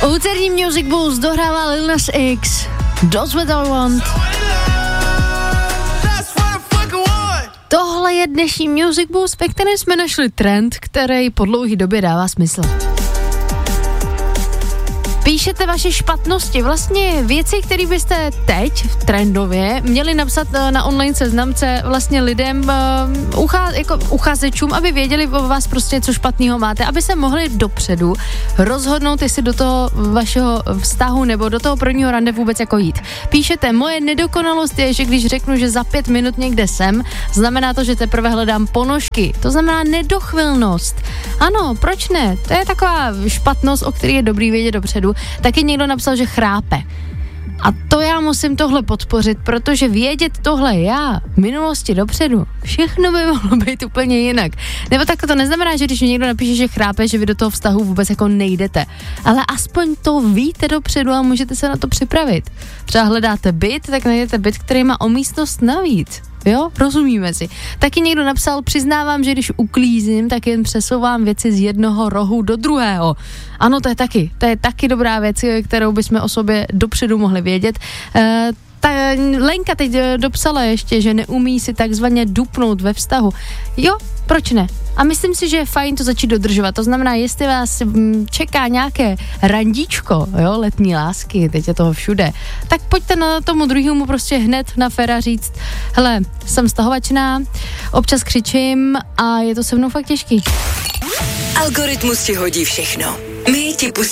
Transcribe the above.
Úterní Music Boost dohrává Lil Nas X. That's what I want. Tohle je dnešní Music Boost, ve kterém jsme našli trend, který po dlouhé době dává smysl. Píšete vaše špatnosti, vlastně věci, které byste teď trendově měli napsat na online seznamce vlastně lidem, jako uchazečům, aby věděli o vás prostě, co špatného máte, aby se mohli dopředu rozhodnout, jestli do toho vašeho vztahu nebo do toho prvního rande vůbec jako jít. Píšete, moje nedokonalost je, že když řeknu, že za 5 minut někde jsem, znamená to, že teprve hledám ponožky. To znamená nedochvilnost. Ano, proč ne? To je taková špatnost, o který je dobrý vědět dopředu. Taky někdo napsal, že chrápe. A to já musím tohle podpořit, protože vědět tohle já v minulosti dopředu, všechno by mohlo být úplně jinak. Nebo tak to neznamená, že když někdo napíše, že chrápe, že vy do toho vztahu vůbec jako nejdete. Ale aspoň to víte dopředu a můžete se na to připravit. Třeba hledáte byt, tak najdete byt, který má o místnost navíc. Jo, rozumíme si. Taky někdo napsal, přiznávám, že když uklízím, tak jen přesouvám věci z jednoho rohu do druhého. Ano, to je taky dobrá věc, kterou bychom o sobě dopředu mohli vědět. Lenka teď dopsala ještě, že neumí si takzvaně dupnout ve vztahu. Jo, proč ne? A myslím si, že je fajn to začít dodržovat. To znamená, jestli vás čeká nějaké randíčko, jo, letní lásky, teď je toho všude, tak pojďte na tomu druhému prostě hned na féra říct, hele, jsem stahovačná, občas křičím a je to se mnou fakt těžký. Algoritmus ti hodí všechno. My ti pustíme